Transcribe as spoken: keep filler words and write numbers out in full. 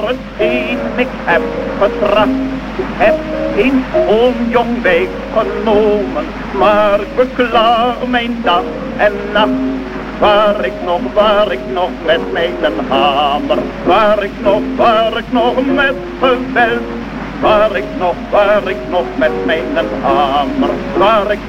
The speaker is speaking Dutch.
hetgeen ik heb getracht. Ik heb in onjong wijf genomen, maar ik beklaag mijn dag en nacht. Waar ik nog, waar ik nog met mijn hamer, waar ik nog, waar ik nog met geweld, waar ik nog, waar ik nog met mijn hamer, waar ik